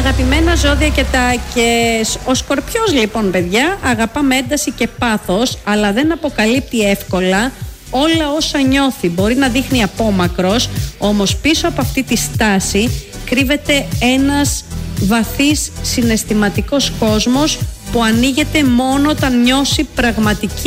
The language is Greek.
Αγαπημένα ζώδια και τάκες. Ο Σκορπιός λοιπόν, παιδιά, αγαπά με ένταση και πάθος, αλλά δεν αποκαλύπτει εύκολα όλα όσα νιώθει. Μπορεί να δείχνει απόμακρος, όμως πίσω από αυτή τη στάση κρύβεται ένας βαθύς συναισθηματικός κόσμος που ανοίγεται μόνο όταν νιώσει πραγματική